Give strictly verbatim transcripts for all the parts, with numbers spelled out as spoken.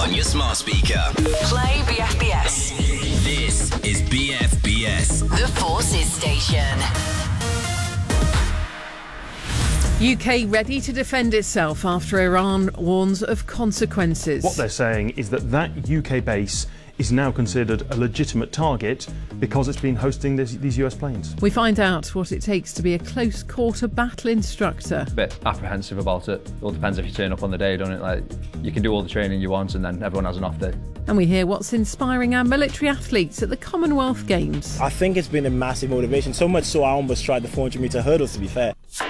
on your smart speaker. Play B F B S. This is B F B S, The Forces Station. U K ready to defend itself after Iran warns of consequences. What they're saying is that that U K base is now considered a legitimate target because it's been hosting this, these U S planes. We find out what it takes to be a close quarter battle instructor. A bit apprehensive about it. It all depends if you turn up on the day, don't it? Like, you can do all the training you want and then everyone has an off day. And we hear what's inspiring our military athletes at the Commonwealth Games. I think it's been a massive motivation, so much so I almost tried the four hundred metre hurdles, to be fair.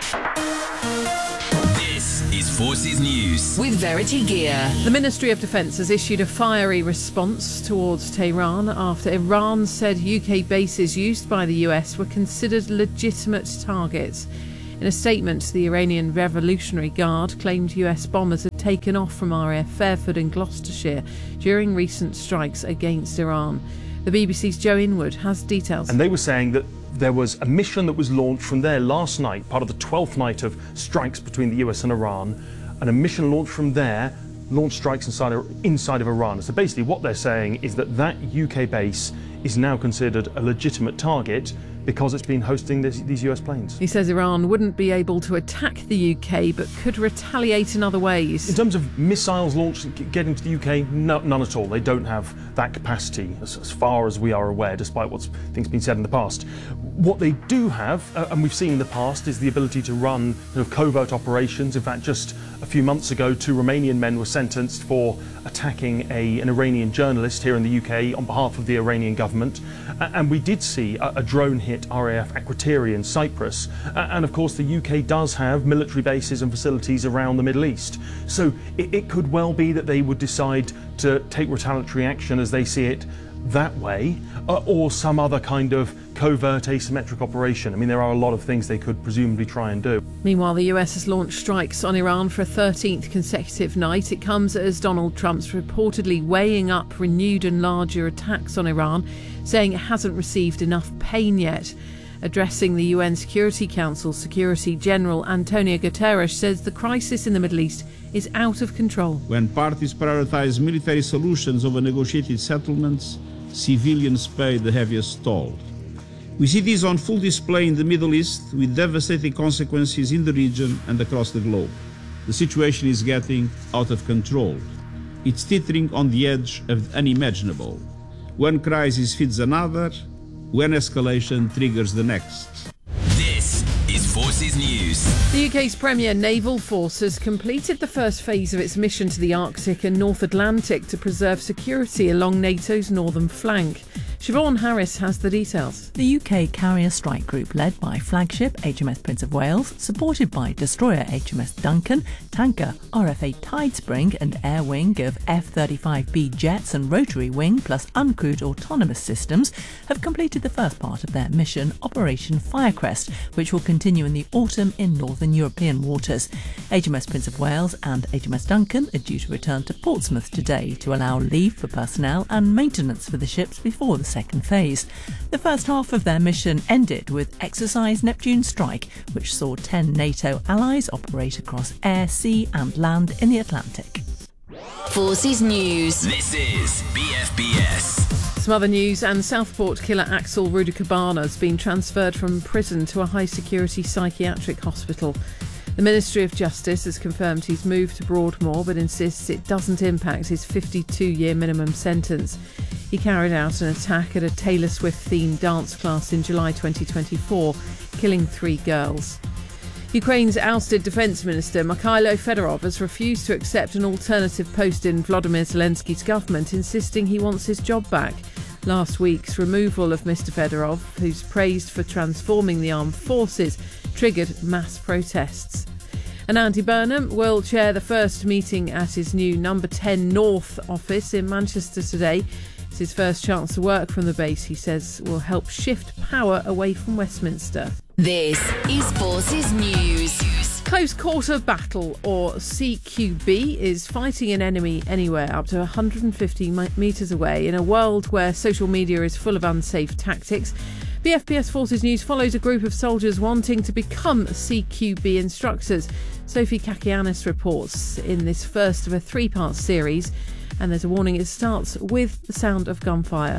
This is Forces News. With Verity Gear. The Ministry of Defence has issued a fiery response towards Tehran after Iran said U K bases used by the U S were considered legitimate targets. In a statement, the Iranian Revolutionary Guard claimed U S bombers had taken off from R A F Fairford in Gloucestershire during recent strikes against Iran. The B B C's Joe Inwood has details. And they were saying that there was a mission that was launched from there last night, part of the twelfth night of strikes between the U S and Iran, and a mission launched from there launched strikes inside of, inside of Iran. So basically what they're saying is that that U K base is now considered a legitimate target because it's been hosting this, these U S planes. He says Iran wouldn't be able to attack the U K but could retaliate in other ways. In terms of missiles launched getting to the U K, no, none at all. They don't have that capacity as, as far as we are aware, despite what's things been said in the past. What they do have, uh, and we've seen in the past, is the ability to run kind of covert operations. In fact, just a few months ago, two Romanian men were sentenced for attacking a, an Iranian journalist here in the U K on behalf of the Iranian government. Uh, and we did see a, a drone hit R A F Akrotiri in Cyprus. Uh, and of course, the U K does have military bases and facilities around the Middle East. So it, it could well be that they would decide to take retaliatory action as they see it that way, uh, or some other kind of covert asymmetric operation. I mean, there are a lot of things they could presumably try and do. Meanwhile, the U S has launched strikes on Iran for a thirteenth consecutive night. It comes as Donald Trump's reportedly weighing up renewed and larger attacks on Iran, saying it hasn't received enough pain yet. Addressing the U N Security Council, Security General Antonio Guterres says the crisis in the Middle East is out of control. When parties prioritize military solutions over negotiated settlements, civilians pay the heaviest toll. We see this on full display in the Middle East, with devastating consequences in the region and across the globe. The situation is getting out of control. It's teetering on the edge of the unimaginable. One crisis feeds another, when escalation triggers the next. This is Forces News. The U K's Premier Naval Force has completed the first phase of its mission to the Arctic and North Atlantic to preserve security along NATO's northern flank. Siobhan Harris has the details. The U K carrier strike group, led by flagship H M S Prince of Wales, supported by destroyer H M S Duncan, tanker R F A Tidespring and air wing of F thirty-five B jets and rotary wing plus uncrewed autonomous systems, have completed the first part of their mission, Operation Firecrest, which will continue in the autumn in northern European waters. H M S Prince of Wales and H M S Duncan are due to return to Portsmouth today to allow leave for personnel and maintenance for the ships before the second phase. The first half of their mission ended with Exercise Neptune Strike, which saw ten NATO allies operate across air, sea and land in the Atlantic. Forces News. This is B F B S. Some other news, and Southport killer Axel Rudikabana has been transferred from prison to a high-security psychiatric hospital. The Ministry of Justice has confirmed he's moved to Broadmoor, but insists it doesn't impact his fifty-two-year minimum sentence. He carried out an attack at a Taylor Swift-themed dance class in July twenty twenty-four, killing three girls. Ukraine's ousted Defence Minister Mikhailo Fedorov has refused to accept an alternative post in Volodymyr Zelensky's government, insisting he wants his job back. Last week's removal of Mr Fedorov, who's praised for transforming the armed forces, triggered mass protests. And Andy Burnham will chair the first meeting at his new number ten North office in Manchester today. It's his first chance to work from the base, he says, will help shift power away from Westminster. This is Forces News. Close Quarter Battle, or C Q B, is fighting an enemy anywhere up to one hundred fifty metres away in a world where social media is full of unsafe tactics. B F B S Forces News follows a group of soldiers wanting to become C Q B instructors. Sophie Kakianis reports in this first of a three-part series. and there's a warning it starts with the sound of gunfire.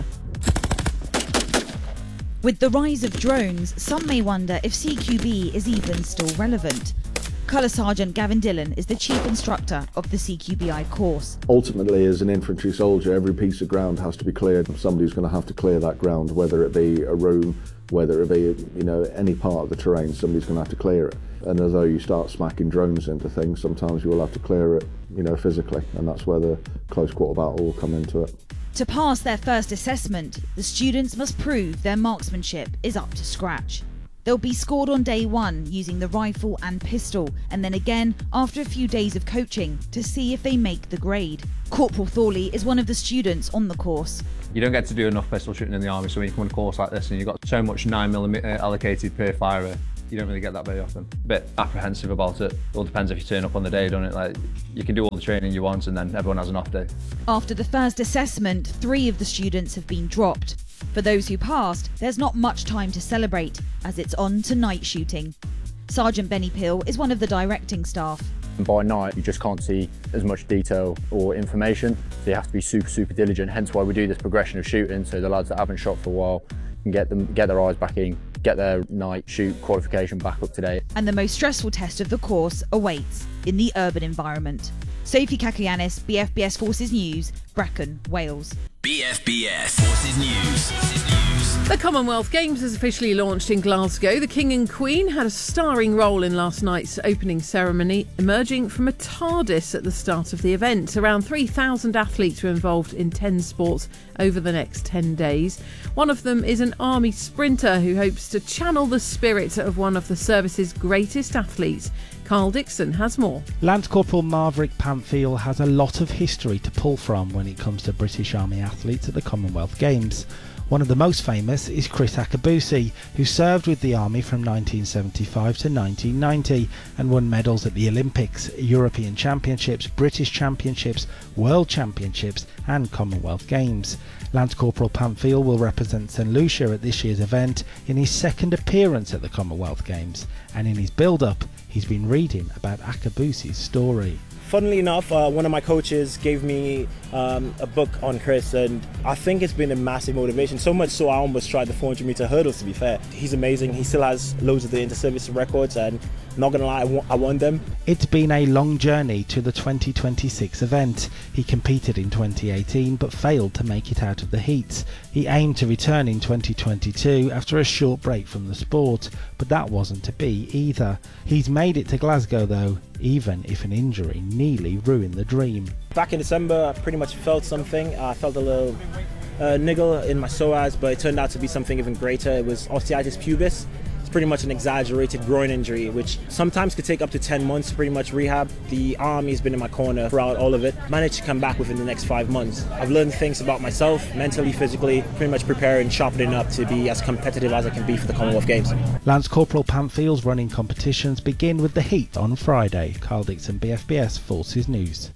With the rise of drones, some may wonder if C Q B is even still relevant. Colour Sergeant Gavin Dillon is the chief instructor of the C Q B I course. Ultimately, as an infantry soldier, every piece of ground has to be cleared. Somebody's going to have to clear that ground, whether it be a room, whether it be, you know, any part of the terrain, somebody's going to have to clear it. And although you start smacking drones into things, sometimes you will have to clear it, you know, physically, and that's where the close quarter battle will come into it. To pass their first assessment, the students must prove their marksmanship is up to scratch. They'll be scored on day one using the rifle and pistol, and then again after a few days of coaching to see if they make the grade. Corporal Thorley is one of the students on the course. You don't get to do enough pistol shooting in the army, so when you come on a course like this and you've got so much nine millimeter allocated per firer, you don't really get that very often. A bit apprehensive about it. It all depends if you turn up on the day, don't it? Like, you can do all the training you want and then everyone has an off day. After the first assessment, three of the students have been dropped. For those who passed, there's not much time to celebrate, as it's on to night shooting. Sergeant Benny Pill is one of the directing staff. And by night, you just can't see as much detail or information, so you have to be super, super diligent, hence why we do this progression of shooting, so the lads that haven't shot for a while can get them, get their eyes back in, get their night shoot qualification back up to date. And the most stressful test of the course awaits in the urban environment. Sophie Kakianis, B F B S Forces News, Brecon, Wales. B F B S Forces News. Forces News. The Commonwealth Games has officially launched in Glasgow. The King and Queen had a starring role in last night's opening ceremony, emerging from a TARDIS at the start of the event. Around three thousand athletes were involved in ten sports over the next ten days. One of them is an army sprinter who hopes to channel the spirit of one of the service's greatest athletes. Carl Dixon has more. Lance Corporal Maverick Pamphile has a lot of history to pull from when it comes to British Army athletes at the Commonwealth Games. One of the most famous is Chris Akabusi, who served with the Army from nineteen seventy-five to nineteen ninety and won medals at the Olympics, European Championships, British Championships, World Championships and Commonwealth Games. Lance Corporal Pamphile will represent Saint Lucia at this year's event in his second appearance at the Commonwealth Games, and in his build-up he's been reading about Akabusi's story. Funnily enough, uh, one of my coaches gave me um, a book on Chris, and I think it's been a massive motivation, so much so I almost tried the four hundred meter hurdles, to be fair. He's amazing. He still has loads of the inter-service records, and not gonna lie, I won, I won them. It's been a long journey to the twenty twenty-six event. He competed in twenty eighteen but failed to make it out of the heats. He aimed to return in twenty twenty-two after a short break from the sport, but that wasn't to be either. He's made it to Glasgow though, even if an injury nearly ruined the dream. Back in December, I pretty much felt something. I felt a little uh, niggle in my psoas, but it turned out to be something even greater. It was osteitis pubis. It's pretty much an exaggerated groin injury, which sometimes could take up to ten months to pretty much rehab. The army has been in my corner throughout all of it. Managed to come back within the next five months. I've learned things about myself, mentally, physically, pretty much preparing, sharpening up to be as competitive as I can be for the Commonwealth Games. Lance Corporal Pamphile's running competitions begin with the heat on Friday. Carl Dixon, B F B S Forces News.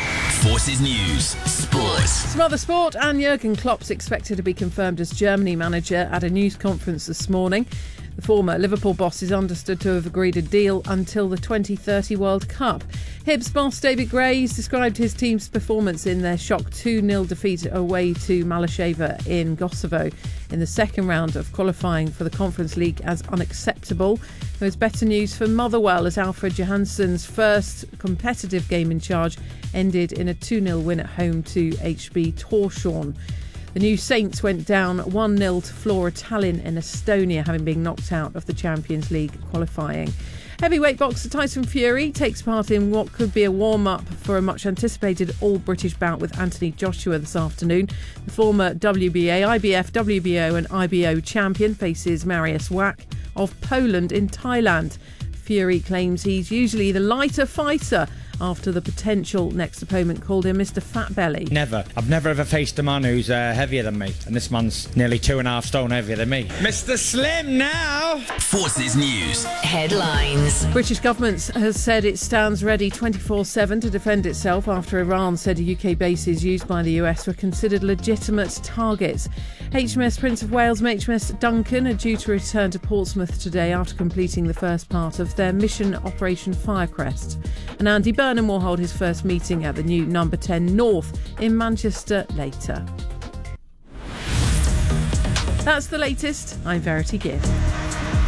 Forces News. Sports. Some other sport, and Jurgen Klopp's expected to be confirmed as Germany manager at a news conference this morning. The former Liverpool boss is understood to have agreed a deal until the twenty thirty World Cup. Hibs boss David Gray has described his team's performance in their shock two nil defeat away to Malasheva in Kosovo in the second round of qualifying for the Conference League as unacceptable. There's better news for Motherwell as Alfred Johansson's first competitive game in charge ended in a two nil win at home to H B Tórshavn. The new Saints went down one nil to Flora Tallinn in Estonia, having been knocked out of the Champions League qualifying. Heavyweight boxer Tyson Fury takes part in what could be a warm-up for a much-anticipated all-British bout with Anthony Joshua this afternoon. The former W B A, I B F, W B O and I B O champion faces Mariusz Wach of Poland in Thailand. Fury claims he's usually the lighter fighter after the potential next opponent called him Mister Fat Belly. Never. I've never ever faced a man who's uh, heavier than me, and this man's nearly two and a half stone heavier than me. Mister Slim now! Forces News. Headlines. British government has said it stands ready twenty-four seven to defend itself after Iran said U K bases used by the U S were considered legitimate targets. H M S Prince of Wales and H M S Duncan are due to return to Portsmouth today after completing the first part of their mission Operation Firecrest. And Andy Byrne Burnham will hold his first meeting at the new Number ten North in Manchester later. That's the latest. I'm Verity Gibb.